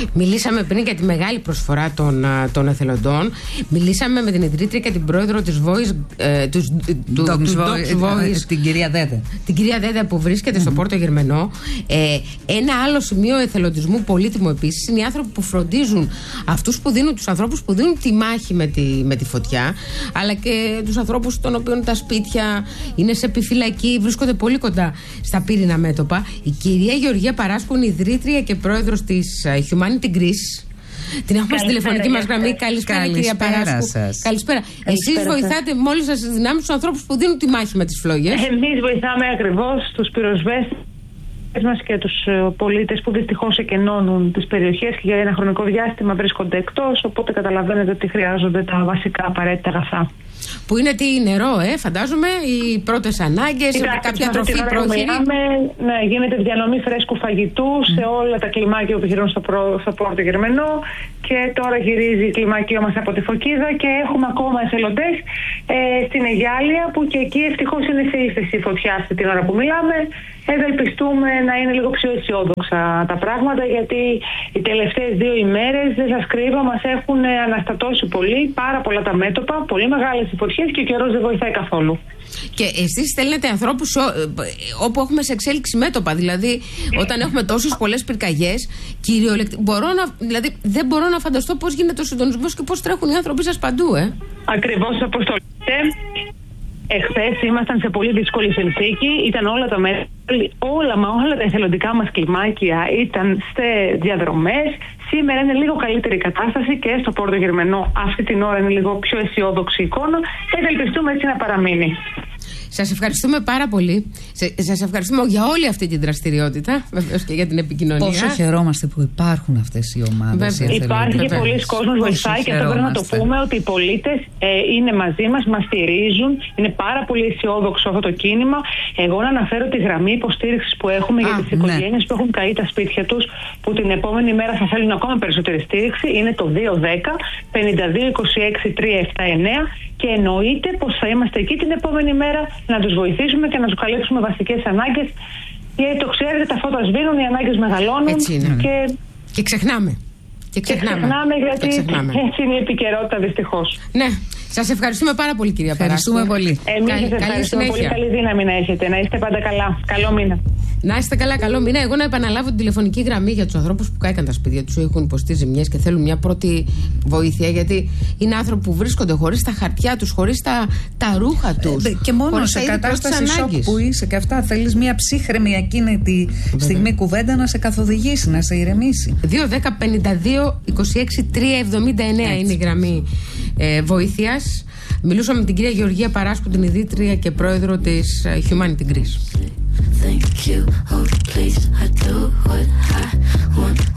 Μιλήσαμε πριν για τη μεγάλη προσφορά των εθελοντών. Μιλήσαμε με την ιδρύτρια και την πρόεδρο της Voice, του Docs Voice, την κυρία Δέδε. Την κυρία Δέδε που βρίσκεται στο Πόρτο Γερμενό. Ένα άλλο σημείο εθελοντισμού πολύτιμο επίσης είναι οι άνθρωποι που φροντίζουν τους ανθρώπους που δίνουν τη μάχη με τη φωτιά, αλλά και τους ανθρώπους των οποίων τα σπίτια είναι σε επιφυλακή, βρίσκονται πολύ κοντά στα πύρινα μέτωπα. Η κυρία Γεωργία Παράσκου είναι ιδρύτρια και πρόεδρος της Humanity Greece. Την έχουμε στη τηλεφωνική μας γραμμή. Καλησπέρα, κυρία Παράσκου. Καλησπέρα. Εσείς βοηθάτε με όλες σας τις δυνάμεις τους ανθρώπους που δίνουν τη μάχη με τις φλόγες. Εμείς βοηθάμε ακριβώς τους πυροσβέστες μας και τους πολίτες που δυστυχώς εκενώνουν τις περιοχές και για ένα χρονικό διάστημα βρίσκονται εκτός. Οπότε καταλαβαίνετε ότι χρειάζονται τα βασικά απαραίτητα αγαθά. Που είναι νερό, φαντάζομαι, οι πρώτες ανάγκες, κάποια τροφή πρόχειρη. Ναι, γίνεται διανομή φρέσκου φαγητού σε όλα τα κλιμάκια που επιχειρούν στο Πόρτο Γερμενό και τώρα γυρίζει η κλιμάκιο μας από τη Φωκίδα και έχουμε ακόμα εθελοντές στην Αιγιάλια που και εκεί ευτυχώς είναι σε ύφεση η φωτιά την ώρα που μιλάμε. Ευελπιστούμε να είναι λίγο πιο αισιόδοξα τα πράγματα, γιατί οι τελευταίες 2 ημέρες, δεν σας κρύβω, μας έχουν αναστατώσει πολύ, πάρα πολλά τα μέτωπα, πολύ μεγάλες οι φωτιές και ο καιρός δεν βοηθάει καθόλου. Και εσείς στέλνετε ανθρώπους όπου έχουμε σε εξέλιξη μέτωπα, δηλαδή όταν έχουμε τόσες πολλές πυρκαγιές, δηλαδή δεν μπορώ να φανταστώ πώς γίνεται ο συντονισμός και πώς τρέχουν οι άνθρωποι σας παντού, Ακριβώς όπως το λέτε. Εχθές ήμασταν σε πολύ δύσκολη συνθήκη, ήταν όλα τα εθελοντικά μας κλιμάκια ήταν σε διαδρομές. Σήμερα είναι λίγο καλύτερη η κατάσταση και στο Πόρτο Γερμενό αυτή την ώρα είναι λίγο πιο αισιόδοξη εικόνα και ευελπιστούμε έτσι να παραμείνει. Σας ευχαριστούμε πάρα πολύ. Σας ευχαριστούμε για όλη αυτή την δραστηριότητα, βεβαίως και για την επικοινωνία. Πόσο χαιρόμαστε που υπάρχουν αυτές οι ομάδες. Υπάρχει και πολλοί κόσμος βοηθάει και αυτό πρέπει να το πούμε, ότι οι πολίτες είναι μαζί μας, μας στηρίζουν. Είναι πάρα πολύ αισιόδοξο αυτό το κίνημα. Εγώ να αναφέρω τη γραμμή υποστήριξης που έχουμε για τις οικογένειες που έχουν καεί τα σπίτια τους, που την επόμενη μέρα θα θέλουν ακόμα περισσότερη στήριξη. Είναι το 210 52 26 379 και εννοείται πως θα είμαστε εκεί την επόμενη μέρα να τους βοηθήσουμε και να τους καλύψουμε βασικές ανάγκες. Γιατί το ξέρετε, τα φώτα σβήνουν, οι ανάγκες μεγαλώνουν. Έτσι είναι. Και ξεχνάμε. Γιατί έτσι είναι η επικαιρότητα δυστυχώς. Ναι. Σας ευχαριστούμε πάρα πολύ, κυρία Παράσκου. Ευχαριστούμε πολύ. Εμείς σας ευχαριστούμε πολύ. Καλή δύναμη να έχετε. Να είστε πάντα καλά. Καλό μήνα. Να είστε καλά, καλό μήνα. Εγώ να επαναλάβω την τηλεφωνική γραμμή για τους ανθρώπους που κάηκαν τα σπίτια τους, έχουν υποστεί ζημιές και θέλουν μια πρώτη βοήθεια. Γιατί είναι άνθρωποι που βρίσκονται χωρίς τα χαρτιά τους, χωρίς τα ρούχα τους. Και μόνο σε κατάσταση σοκ που είσαι και αυτά. Θέλεις μια ψύχρεμη εκείνη τη στιγμή κουβέντα να σε καθοδηγήσει, να σε ηρεμήσει. 210 52 26 379 είναι η γραμμή βοήθειας. Μιλούσαμε με την κυρία Γεωργία Παράσκου, την ιδρύτρια και πρόεδρο της Humanity Greece. Thank you, oh please, I do what I want.